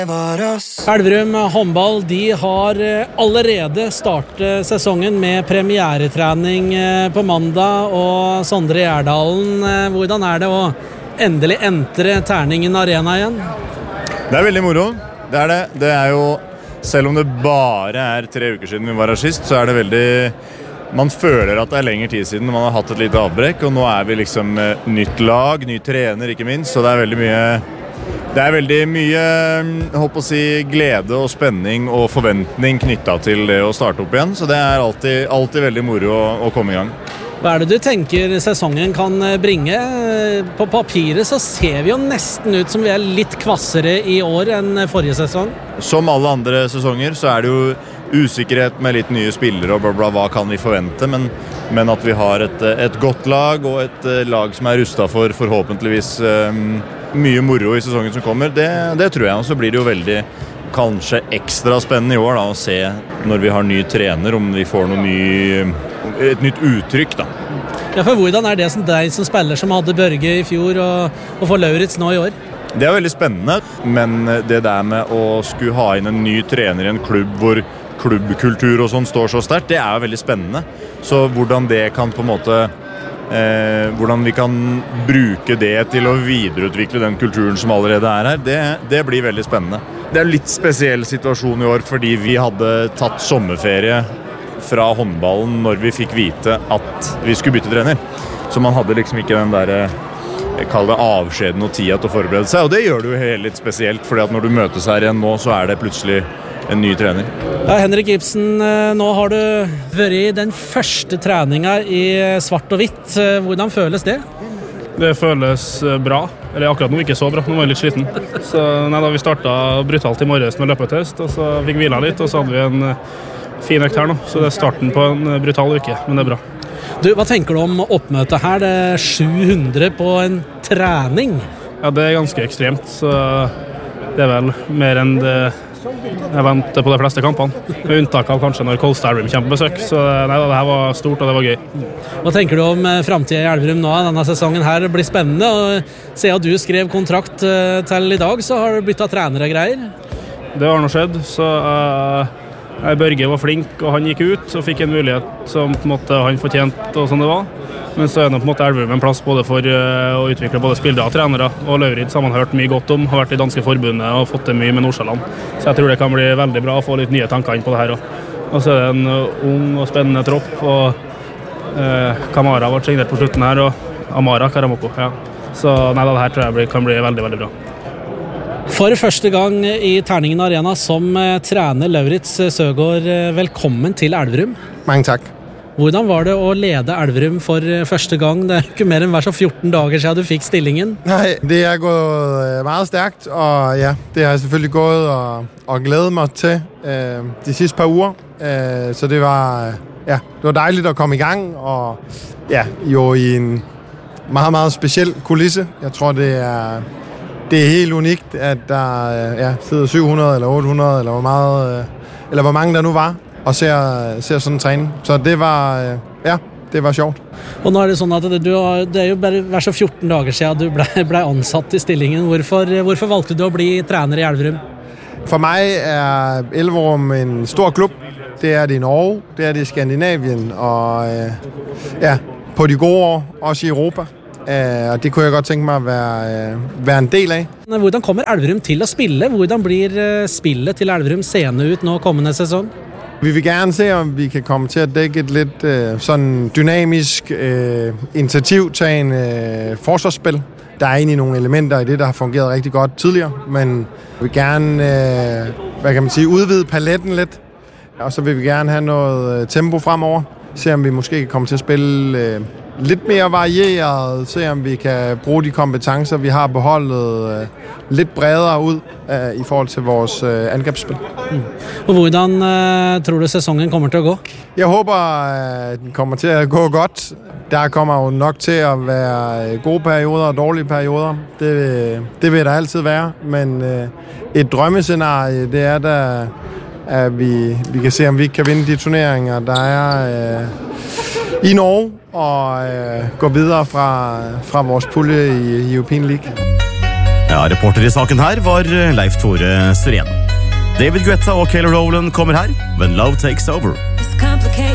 Elverum håndball, de har allerede startet sesongen med premieretrening på mandag, og Sondre Gjerdalen, hvordan det å endelig entre Terningen Arena igjen? Det veldig moro, det det. Det jo, selv om det bare 3 uker siden vi var her sist, så det veldig... Man føler at det lenger tid siden man har hatt et lite avbrekk, og nå vi liksom nytt lag, ny trener ikke minst, så det veldig mye... Det veldig mye, jeg håper å si, glede og spenning og forventning knyttet til det å starte opp igjen, så det alltid veldig moro å komme i gang. Hva det du tenker sesongen kan bringe? På papiret så ser vi jo nesten ut som vi litt kvassere i år enn forrige sesong. Som alle andre sesonger så det jo usikkerhet med litt nye spillere og bla bla, hva kan vi forvente, men at vi har et godt lag og et lag som rustet for forhåpentligvis mye moro i sesongen som kommer, det tror jeg, og så blir det jo veldig kanskje ekstra spennende i år da, å se når vi har ny trener, om vi får et nytt uttrykk da. Ja, for hvordan det som deg som spiller som hadde Børge i fjor og får Lauritz nå i år? Det veldig spennende, men det der med å skulle ha inn en ny trener i en klubb hvor klubbkultur og sånn står så sterkt, det veldig spennende. Så hvordan det kan på en måte hvordan vi kan bruke det til å videreutvikle den kulturen som allerede her, det blir veldig spennende. Det en litt spesiell situasjon i år fordi vi hadde tatt sommerferie fra håndballen når vi fikk vite at vi skulle bytte trener. Så man hadde liksom ikke den der kall det avskjeden og tida til å forberede seg, og det gjør det jo helt litt spesielt, fordi at når du møtes her igjen nå, så det plutselig en ny trener. Ja, Henrik Ibsen, nå har du vært i den første treningen i svart og hvitt. Hvordan føles det? Det føles bra. Eller akkurat nå ikke så bra, nå var jeg litt sliten. Så da vi startet brutalt i morges med løpetest, og så fikk hvila litt, og så hadde vi en fin økt her nå. Så det starten på en brutal uke, men det bra. Du, hva tenker du om oppmøtet her? Det 700 på en trening. Ja, det ganske ekstremt, så det vel mer enn det jeg venter på de fleste kampene, med unntak av kanskje når Kolstad Elverum kommer på besøk, så nei, det her var stort og det var gøy. Hva tenker du om fremtiden i Elverum nå? Denne sesongen her blir spennende, og se at du skrev kontrakt til i dag, så har du byttet trenere og greier. Det har nå skjedd, så Børge var flink, og han gikk ut og fikk en mulighet som på en måte han fortjente, og sånn det var. Men så det på en måte Elverum en plass både for å utvikle både spillere og trenere, og Lauritz har man hørt mye godt om, har vært i danske forbundet og fått det mye med Nordsjælland. Så jeg tror det kan bli veldig bra å få litt nye tanker inn på det her også. Og så det en ung og spennende tropp, og Kamara var signert på slutten her, og Amara Karamoko, ja. Så nei, det her tror jeg kan bli veldig, veldig bra. For første gang i Terningen Arena som trener Lauritz Søgaard, velkommen til Elverum. Mange takk. Hvordan var det å lede Elverum for første gang? Det ikke mer enn hver så 14 dager siden du fikk stillingen. Nej, det gået meget stærkt, og ja, det har jeg selvfølgelig gået og glædet mig til de sidste par uger. Så det var dejligt at komme i gang, og ja, jo i en meget, meget speciel kulisse. Jeg tror, det er helt unikt, at der sidder 700 eller 800, eller hvor mange der nu var, og ser sådan en træning. Så det var, det var sjovt. Og nå det sånn at det jo bare hver så 14 dager siden du ble ansatt i stillingen. Hvorfor valgte du å bli trener i Elverum? For meg Elverum en stor klubb. Det det i Norge, det det i Skandinavien, og på de gode år, også i Europa. Og det kunne jeg godt tenke meg å være en del av. Hvordan kommer Elverum til å spille? Hvordan blir spillet til Elverum seende ut nå kommende sesong? Vi vil gerne se, om vi kan komme til at dække et lidt sådan dynamisk, initiativtagende forsvarsspil. Der egentlig nogle elementer i det, der har fungeret rigtig godt tidligere, men vi vil gerne udvide paletten lidt, og så vil vi gerne have noget tempo fremover. Se om vi måske kan komme til at spille lidt mere varieret, se om vi kan bruge de kompetencer, vi har på holdet, lidt bredere ud i forhold til vores angrebsspil. Og hvordan tror du sesongen kommer til at gå? Jeg håber, at den kommer til at gå godt. Der kommer jo nok til at være gode perioder og dårlige perioder. Det vil der altid være, men et drømmescenarie, det er der, at vi kan se, om vi kan vinde de turneringer, der er i Norge, og gå videre fra vores pulje i European League. Ja, reporter I saken her var Leif Tore Syrén. David Guetta og Kayla Rowland kommer her, When Love Takes Over.